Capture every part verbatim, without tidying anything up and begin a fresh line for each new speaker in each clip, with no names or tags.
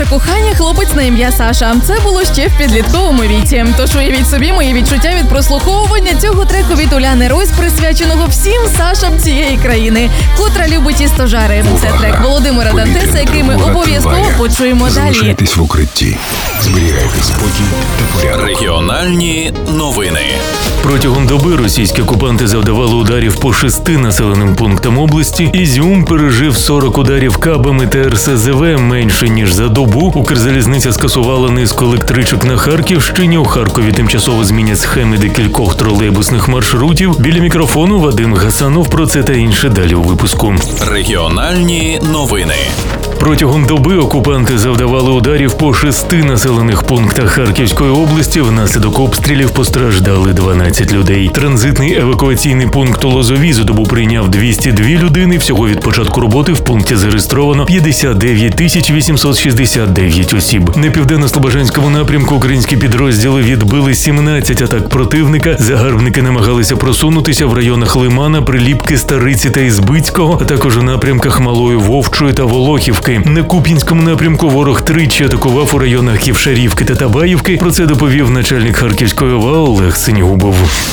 кохання хлопець на ім'я Саша. Це було ще в підлітковому віці. Тож уявіть собі мої відчуття від прослуховування цього треку від Уляни Ройс, присвяченого всім Сашам цієї країни, котра любить істожари. Це трек Володимира Дантеса, який ми обов'язково почуємо далі.
Залишайтесь в укритті, зберігайте спокій та порядок.
Регіональні новини.
Протягом доби російські окупанти завдавали ударів по шести населеним пунктам області. Ізюм пережив сорок ударів кабами та ер ес зе ве менше, ніж за добу. Укрзалізниця скасувала низку електричок на Харківщині. У Харкові тимчасово змінять схеми декількох тролейбусних маршрутів. Біля мікрофону Вадим Гасанов. Про це та інше далі у випуску.
Регіональні новини.
Протягом доби окупанти завдавали ударів по шести населених пунктах Харківської області. Внаслідок обстрілів постраждали дванадцять людей. Транзитний евакуаційний пункт у Лозові за добу прийняв двісті дві людини. Всього від початку роботи в пункті зареєстровано п'ятдесят дев'ять тисяч вісімсот шістдесят дев'ять осіб. На південно-слобожанському напрямку українські підрозділи відбили сімнадцять атак противника. Загарбники намагалися просунутися в районах Лимана, Приліпки, Стариці та Ізбицького, а також у напрямках Малої Вовчої та Волохівки. На Куп'янському напрямку ворог тричі атакував у районах Ківшарівки та Табаївки. Про це доповів начальник Харківської ОВА Олег Синігубов.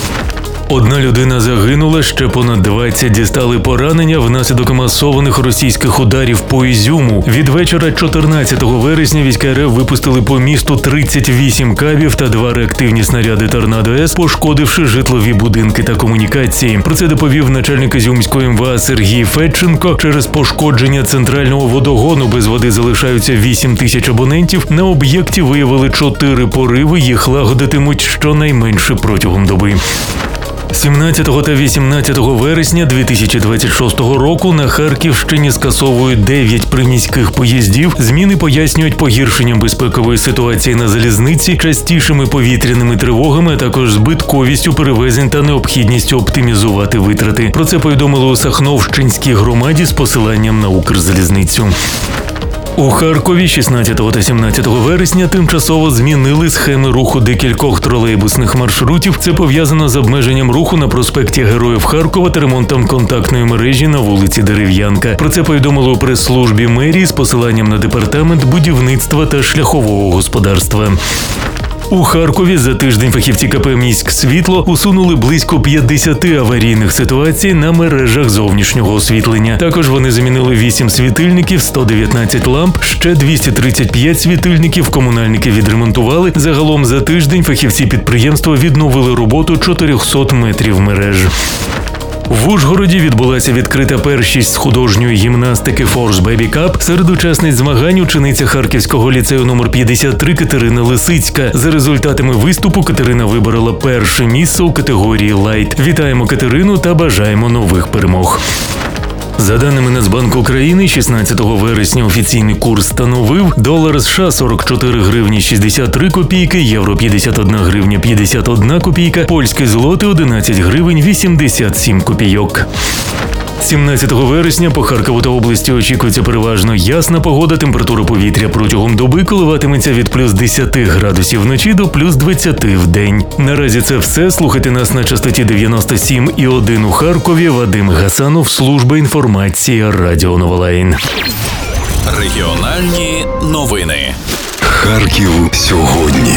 Одна людина загинула, ще понад двадцять дістали поранення внаслідок масованих російських ударів по Ізюму. Від вечора чотирнадцятого вересня війська РФ випустили по місту тридцять вісім кабів та два реактивні снаряди «Торнадо-С», пошкодивши житлові будинки та комунікації. Про це доповів начальник Ізюмської ем ве а Сергій Федченко. Через пошкодження центрального водогону без води залишаються вісім тисяч абонентів. На об'єкті виявили чотири пориви, їх лагодитимуть щонайменше протягом доби. сімнадцятого та вісімнадцятого вересня дві тисячі двадцять шостого року на Харківщині скасовують дев'ять приміських поїздів. Зміни пояснюють погіршенням безпекової ситуації на залізниці, частішими повітряними тривогами, а також збитковістю перевезень та необхідністю оптимізувати витрати. Про це повідомили у Сахновщинській громаді з посиланням на Укрзалізницю. У Харкові шістнадцятого та сімнадцятого вересня тимчасово змінили схеми руху декількох тролейбусних маршрутів. Це пов'язано з обмеженням руху на проспекті Героїв Харкова та ремонтом контактної мережі на вулиці Дерев'янка. Про це повідомили у прес-службі мерії з посиланням на департамент будівництва та шляхового господарства. У Харкові за тиждень фахівці ка пе «Міськсвітло» усунули близько п'ятдесят аварійних ситуацій на мережах зовнішнього освітлення. Також вони замінили вісім світильників, сто дев'ятнадцять ламп, ще двісті тридцять п'ять світильників комунальники відремонтували. Загалом за тиждень фахівці підприємства відновили роботу чотирьохсот метрів мереж. В Ужгороді відбулася відкрита першість з художньої гімнастики Force Baby Cup. Серед учасниць змагань учениця Харківського ліцею номер п'ятдесят три Катерина Лисицька. За результатами виступу Катерина виборола перше місце у категорії «Лайт». Вітаємо Катерину та бажаємо нових перемог. За даними Нацбанку України, шістнадцятого вересня офіційний курс становив: долар США сорок чотири гривні шістдесят три копійки, євро п'ятдесят одна гривня п'ятдесят одна копійка, польський злотий одинадцять гривень вісімдесят сім копійок. сімнадцятого вересня по Харкову та області очікується переважно ясна погода. Температура повітря протягом доби коливатиметься від плюс десять градусів вночі до плюс двадцять в день. Наразі це все. Слухайте нас на частоті дев'яносто сім і один у Харкові. Вадим Гасанов, служба інформації Радіо Новолайн.
Регіональні новини.
Харків сьогодні.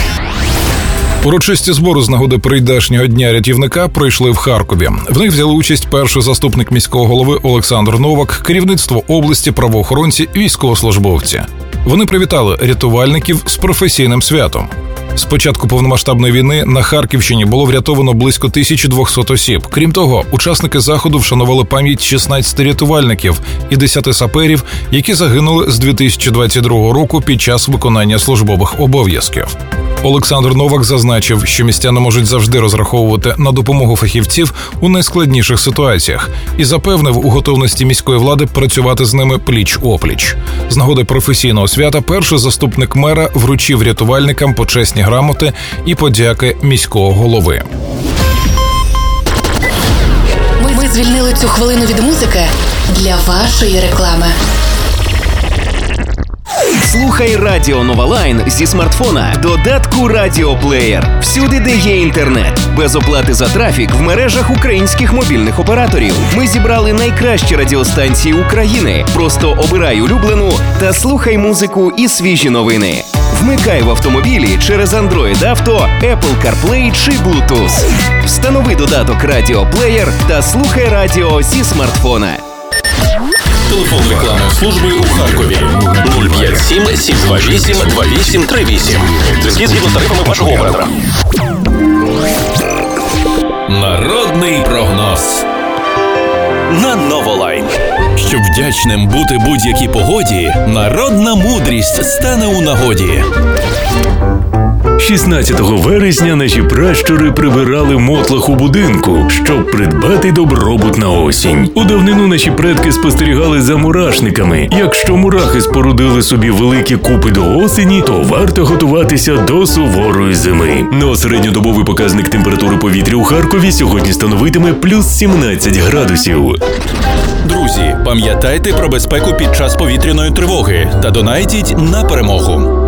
Урочисті збори з нагоди прийдешнього дня рятівника пройшли в Харкові. В них взяли участь перший заступник міського голови Олександр Новак, керівництво області, правоохоронці і військовослужбовці. Вони привітали рятувальників з професійним святом. З початку повномасштабної війни на Харківщині було врятовано близько тисячі двохсот осіб. Крім того, учасники заходу вшанували пам'ять шістнадцяти рятувальників і десяти саперів, які загинули з дві тисячі двадцять другого року під час виконання службових обов'язків. Олександр Новак зазначив, що містяни можуть завжди розраховувати на допомогу фахівців у найскладніших ситуаціях і запевнив у готовності міської влади працювати з ними пліч-опліч. З нагоди професійного свята перший заступник мера вручив рятувальникам почесні грамоти і подяки міського голови.
Ми звільнили цю хвилину від музики для вашої реклами.
Слухай Радіо Новалайн зі смартфона, додатку Радіоплеєр. Всюди, де є інтернет. Без оплати за трафік в мережах українських мобільних операторів. Ми зібрали найкращі радіостанції України. Просто обирай улюблену та слухай музику і свіжі новини. Вмикай в автомобілі через Android Auto, Apple CarPlay чи Bluetooth. Встанови додаток Радіоплеєр та слухай радіо зі смартфона.
Телефон рекламної служби у Харкові нуль п'ять сім сім два вісім два вісім три вісім. Зв'язки згідно з тарифами вашого оператора. Народний прогноз на Новолайн. Щоб вдячним бути будь-якій погоді, народна мудрість стане у нагоді.
шістнадцятого вересня наші пращури прибирали мотлах у будинку, щоб придбати добробут на осінь. У давнину наші предки спостерігали за мурашниками. Якщо мурахи спорудили собі великі купи до осені, то варто готуватися до суворої зими. Но середньодобовий показник температури повітря у Харкові сьогодні становитиме плюс сімнадцять градусів.
Друзі, пам'ятайте про безпеку під час повітряної тривоги та донайтіть на перемогу.